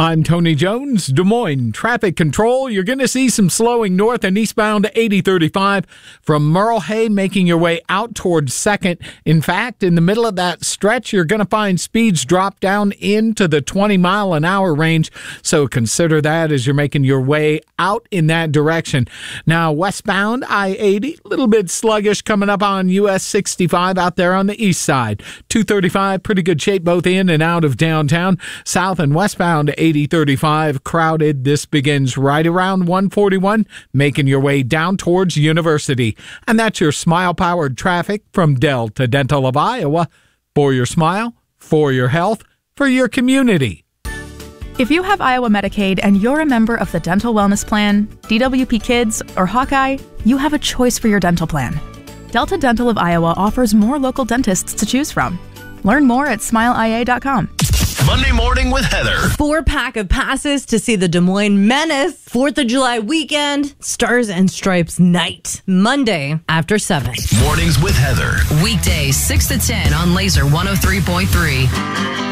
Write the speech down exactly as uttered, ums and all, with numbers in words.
I'm Tony Jones, Des Moines Traffic Control. You're going to see some slowing north and eastbound to eighty thirty-five from Merle Hay, making your way out towards second. In fact, in the middle of that stretch, you're going to find speeds drop down into the twenty mile an hour range. So consider that as you're making your way out in that direction. Now, westbound I eighty, a little bit sluggish coming up on U S sixty-five out there on the east side. two thirty-five, pretty good shape both in and out of downtown. South and westbound eighty thirty-five, crowded. This begins right around one forty-one, making your way down towards University. And that's your smile-powered traffic from Delta Dental of Iowa. For your smile, for your health, for your community. If you have Iowa Medicaid and you're a member of the Dental Wellness Plan, D W P Kids, or Hawkeye, you have a choice for your dental plan. Delta Dental of Iowa offers more local dentists to choose from. Learn more at smile I A dot com. Monday Morning with Heather. Four pack of passes to see the Des Moines Menace. Fourth of July weekend. Stars and Stripes night. Monday after seven. Mornings with Heather. Weekdays six to ten on Laser one oh three point three.